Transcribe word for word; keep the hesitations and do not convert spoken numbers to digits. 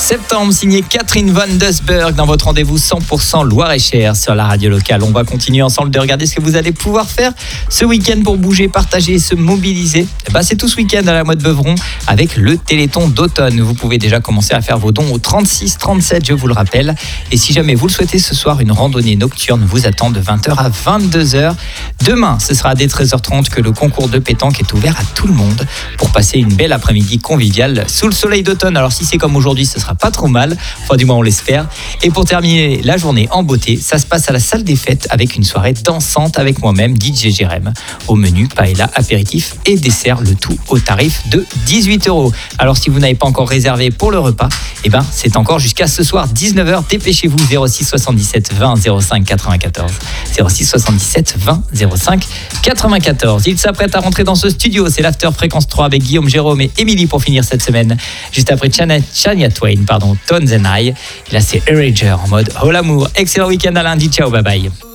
septembre, signé Catherine Van Dusberg dans votre rendez-vous cent pour cent Loire-et-Cher sur la radio locale. On va continuer ensemble de regarder ce que vous allez pouvoir faire ce week-end pour bouger, partager et se mobiliser. Et bah, c'est tout ce week-end à la Motte Beuvron avec le Téléthon d'automne. Vous pouvez déjà commencer à faire vos dons au trente-six trente-sept, je vous le rappelle. Et si jamais vous le souhaitez, ce soir, une randonnée nocturne vous attend de vingt heures à vingt-deux heures. Demain, ce sera dès treize heures trente que le concours de pétanque est ouvert à tout le monde pour passer une belle après-midi conviviale sous le soleil d'automne. Alors si c'est comme aujourd'hui, ce sera pas trop mal, enfin du moins on l'espère. Et pour terminer la journée en beauté, ça se passe à la salle des fêtes avec une soirée dansante avec moi-même, D J Jérém. Au menu, paella, apéritif et dessert, le tout au tarif de dix-huit euros. Alors si vous n'avez pas encore réservé pour le repas, eh ben, c'est encore jusqu'à ce soir dix-neuf heures. Dépêchez-vous, zéro six soixante-dix-sept vingt zéro cinq quatre-vingt-quatorze. zéro six soixante-dix-sept vingt zéro cinq quatre-vingt-quatorze. Il s'apprête à rentrer dans ce studio. C'est l'After Fréquence trois avec Guillaume, Jérôme et Émilie pour finir cette semaine. Juste après Chania, Chania Twain, pardon, Tones and I. Et là, c'est Eraser en mode Oh l'amour. Excellent week-end à lundi. Ciao, bye bye.